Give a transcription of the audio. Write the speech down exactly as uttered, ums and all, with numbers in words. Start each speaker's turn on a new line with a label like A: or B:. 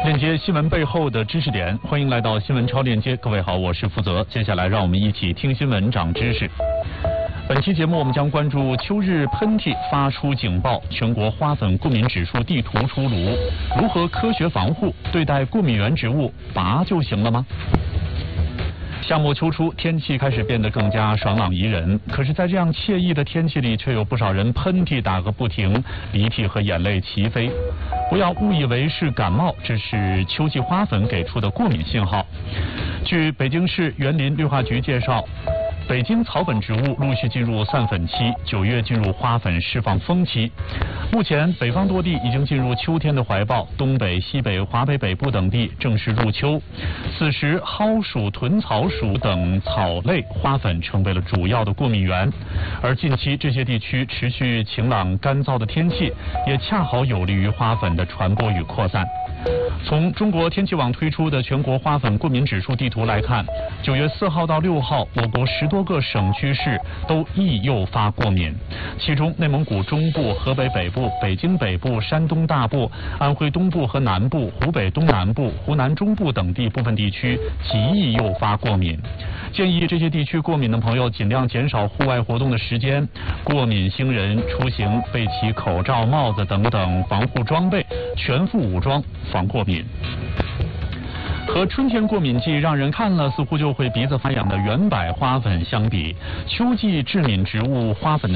A: 链接新闻背后的知识点，欢迎来到新闻超链接。各位好，我是负责。接下来让我们一起听新闻长知识。本期节目我们将关注秋日喷嚏发出警报，全国花粉过敏指数地图出炉，如何科学防护？对待过敏原植物，拔就行了吗？夏末秋初，天气开始变得更加爽朗宜人。可是，在这样惬意的天气里，却有不少人喷嚏打个不停，鼻涕和眼泪齐飞。不要误以为是感冒，这是秋季花粉给出的过敏信号。据北京市园林绿化局介绍，北京草本植物陆续进入散粉期，九月进入花粉释放风期。目前，北方多地已经进入秋天的怀抱，东北、西北、华北北部等地正式入秋。此时，蒿属、豚草属等草类花粉成为了主要的过敏源。而近期这些地区持续晴朗干燥的天气，也恰好有利于花粉的传播与扩散。从中国天气网推出的全国花粉过敏指数地图来看，九月四号到六号，我国十多个省区市都易诱发过敏，其中内蒙古中部、河北北部、北京北部、山东大部、安徽东部和南部、湖北东南部、湖南中部等地部分地区极易诱发过敏。建议这些地区过敏的朋友尽量减少户外活动的时间，过敏星人出行备齐口罩、帽子等等防护装备，全副武装防过敏。和春天过敏季让人看了似乎就会鼻子发痒的圆柏花粉相比，秋季致敏植物花粉的